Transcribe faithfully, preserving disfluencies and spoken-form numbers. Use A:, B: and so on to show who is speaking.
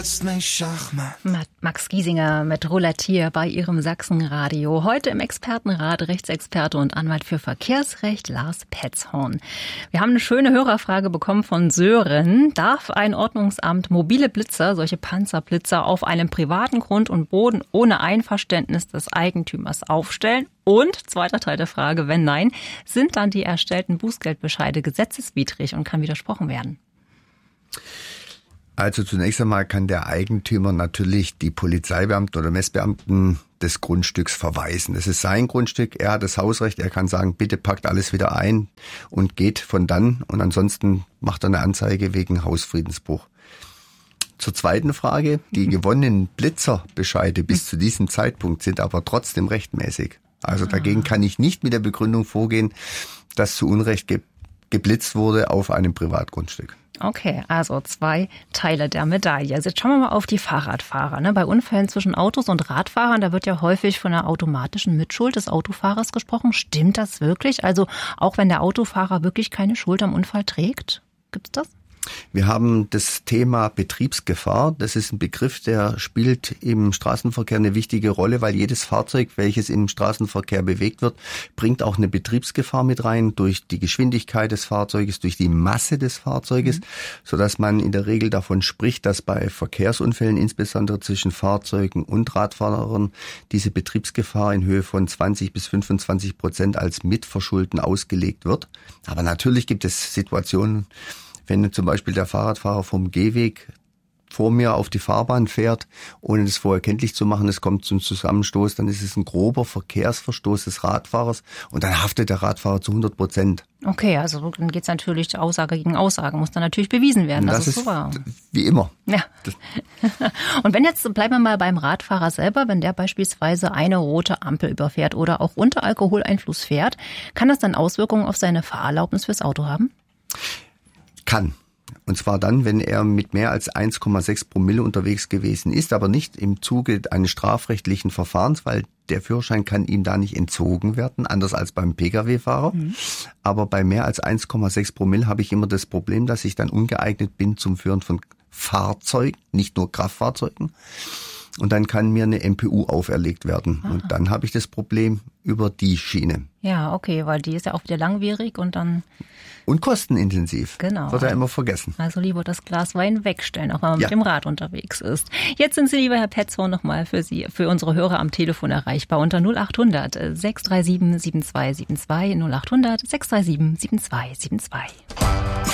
A: Max Giesinger mit Roulette bei Ihrem Sachsenradio. Heute im Expertenrat Rechtsexperte und Anwalt für Verkehrsrecht Lars Petzhorn. Wir haben eine schöne Hörerfrage bekommen von Sören. Darf ein Ordnungsamt mobile Blitzer, solche Panzerblitzer, auf einem privaten Grund und Boden ohne Einverständnis des Eigentümers aufstellen? Und, zweiter Teil der Frage, wenn nein, sind dann die erstellten Bußgeldbescheide gesetzeswidrig und kann widersprochen werden?
B: Also zunächst einmal kann der Eigentümer natürlich die Polizeibeamten oder Messbeamten des Grundstücks verweisen. Das ist sein Grundstück, er hat das Hausrecht, er kann sagen, bitte packt alles wieder ein und geht von dann. Und ansonsten macht er eine Anzeige wegen Hausfriedensbruch. Zur zweiten Frage, die gewonnenen Blitzerbescheide bis zu diesem Zeitpunkt sind aber trotzdem rechtmäßig. Also dagegen kann ich nicht mit der Begründung vorgehen, dass zu Unrecht ge- geblitzt wurde auf einem Privatgrundstück.
A: Okay, also zwei Teile der Medaille. Also jetzt schauen wir mal auf die Fahrradfahrer. Ne? Bei Unfällen zwischen Autos und Radfahrern, da wird ja häufig von einer automatischen Mitschuld des Autofahrers gesprochen. Stimmt das wirklich? Also auch wenn der Autofahrer wirklich keine Schuld am Unfall trägt? Gibt's das?
B: Wir haben das Thema Betriebsgefahr. Das ist ein Begriff, der spielt im Straßenverkehr eine wichtige Rolle, weil jedes Fahrzeug, welches im Straßenverkehr bewegt wird, bringt auch eine Betriebsgefahr mit rein durch die Geschwindigkeit des Fahrzeuges, durch die Masse des Fahrzeuges, mhm. sodass man in der Regel davon spricht, dass bei Verkehrsunfällen, insbesondere zwischen Fahrzeugen und Radfahrern, diese Betriebsgefahr in Höhe von zwanzig bis fünfundzwanzig Prozent als Mitverschulden ausgelegt wird. Aber natürlich gibt es Situationen, wenn zum Beispiel der Fahrradfahrer vom Gehweg vor mir auf die Fahrbahn fährt, ohne das vorher kenntlich zu machen, es kommt zum Zusammenstoß, dann ist es ein grober Verkehrsverstoß des Radfahrers und dann haftet der Radfahrer zu hundert Prozent.
A: Okay, also dann geht's natürlich Aussage gegen Aussage, muss dann natürlich bewiesen werden.
B: Das, das ist super. Wie immer.
A: Ja. Und wenn jetzt, bleiben wir mal beim Radfahrer selber, wenn der beispielsweise eine rote Ampel überfährt oder auch unter Alkoholeinfluss fährt, kann das dann Auswirkungen auf seine Fahrerlaubnis fürs Auto haben?
B: Kann. Und zwar dann, wenn er mit mehr als eins Komma sechs Promille unterwegs gewesen ist, aber nicht im Zuge eines strafrechtlichen Verfahrens, weil der Führerschein kann ihm da nicht entzogen werden, anders als beim Pkw-Fahrer. Mhm. Aber bei mehr als eins Komma sechs Promille habe ich immer das Problem, dass ich dann ungeeignet bin zum Führen von Fahrzeugen, nicht nur Kraftfahrzeugen. Und dann kann mir eine M P U auferlegt werden. Aha. Und dann habe ich das Problem über die Schiene.
A: Ja, okay, weil die ist ja auch wieder langwierig und dann...
B: Und kostenintensiv.
A: Genau.
B: Wird ja immer vergessen.
A: Also lieber das Glas Wein wegstellen, auch wenn man ja. mit dem Rad unterwegs ist. Jetzt sind Sie, lieber Herr Petzhorn, nochmal für Sie, für unsere Hörer am Telefon erreichbar unter null acht hundert sechs drei sieben sieben zwei sieben zwei, null acht hundert sechs drei sieben sieben zwei sieben zwei.